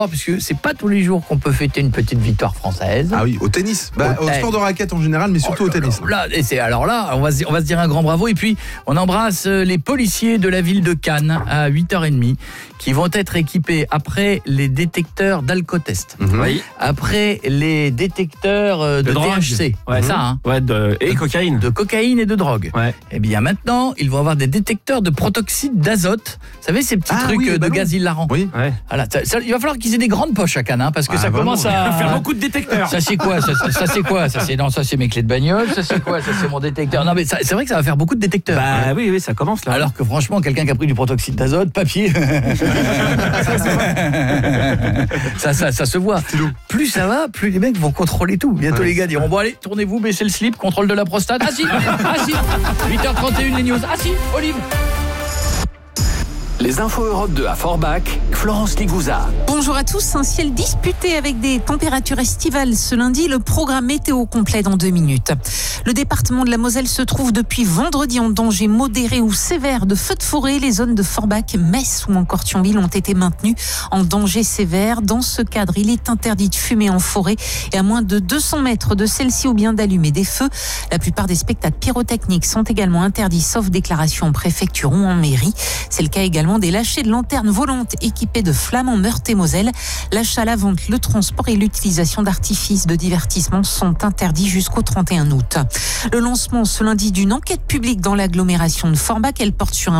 Parce que c'est pas tous les jours qu'on peut fêter une petite victoire française. Ah oui, au tennis. Au sport de raquette en général, mais surtout au tennis. Alors là, on va se dire un grand bravo. Et puis, on embrasse les policiers de la ville de Cannes à 8h30 qui vont être équipés après les détecteurs d'alcotest. Oui. Après les détecteurs de THC. Ouais, ça, hein. Ouais, et cocaïne. De cocaïne et de drogue. Ouais. Et bien maintenant, ils vont avoir des détecteurs de protoxyde d'azote. Vous savez, ces petits trucs de gaz hilarant. Oui. Ouais. Voilà, il va falloir qu'ils aient des grandes poches à Cannes, hein, parce que ça commence à faire beaucoup de détecteurs. Ça c'est quoi ça c'est quoi ça c'est mes clés de bagnole, ça c'est quoi ça c'est mon détecteur. Non mais c'est vrai que ça va faire beaucoup de détecteurs. Bah oui, ça commence là. Alors que franchement, quelqu'un qui a pris du protoxyde d'azote, papier, ça se voit. Plus ça va, plus les mecs vont contrôler tout. Bientôt les gars diront bon allez, tournez-vous, baissez le slip, contrôle de la prostate. Ah si. 8h31 les news. Ah si, Olive. Les infos Europe 2 à Forbach, Florence Ligouza. Bonjour à tous, un ciel disputé avec des températures estivales ce lundi, le programme météo complet dans 2 minutes. Le département de la Moselle se trouve depuis vendredi en danger modéré ou sévère de feux de forêt. Les zones de Forbach, Metz ou encore Thionville ont été maintenues en danger sévère. Dans ce cadre, il est interdit de fumer en forêt et à moins de 200 mètres de celle-ci ou bien d'allumer des feux. La plupart des spectacles pyrotechniques sont également interdits sauf déclaration en préfecture ou en mairie. C'est le cas également des lâchers de lanternes volantes équipées de flammes en Meurthe-et-Moselle. L'achat, la vente, le transport et l'utilisation d'artifices de divertissement sont interdits jusqu'au 31 août. Le lancement ce lundi d'une enquête publique dans l'agglomération de Forbach, elle porte sur un